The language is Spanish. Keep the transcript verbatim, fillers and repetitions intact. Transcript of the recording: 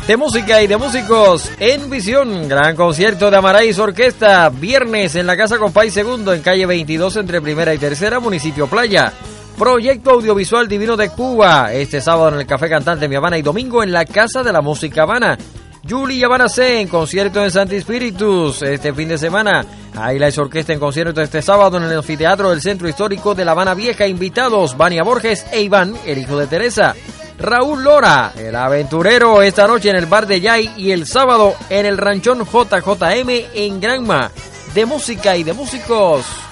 De música y de músicos en visión, gran concierto de Amarais Orquesta, viernes en la Casa Compay Segundo, en calle veintidós entre Primera y Tercera, municipio Playa. Proyecto Audiovisual Divino de Cuba, este sábado en el Café Cantante Mi Habana y domingo en la Casa de la Música Habana. Yuli y Habana C en concierto en Santi Spiritus este fin de semana. Highlights Orquesta en concierto este sábado en el anfiteatro del Centro Histórico de La Habana Vieja. Invitados Vania Borges e Iván, el hijo de Teresa. Raúl Lora, el aventurero, esta noche en el Bar de Yay y el sábado en el Ranchón J J M en Granma. De música y de músicos.